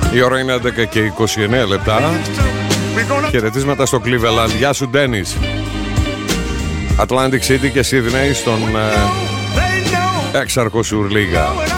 Η ώρα είναι 11 και 29 λεπτά. Χαιρετίσματα στο Cleveland. Γεια σου Ντένις. Atlantic City και Sydney στον έξαρχο Σουρλίγα.